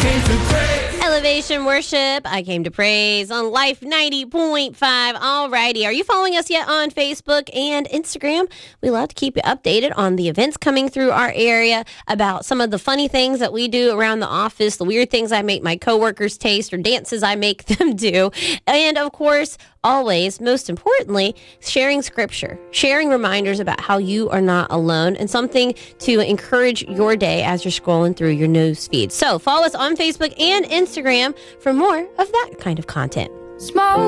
Elevation Worship, I Came to Praise on Life 90.5. Alrighty, are you following us yet on Facebook and Instagram? We love to keep you updated on the events coming through our area, about some of the funny things that we do around the office, the weird things I make my coworkers taste, or dances I make them do. And of course, always, most importantly, sharing scripture, sharing reminders about how you are not alone, and something to encourage your day as you're scrolling through your news feed. So follow us on Facebook and Instagram for more of that kind of content. Smoke.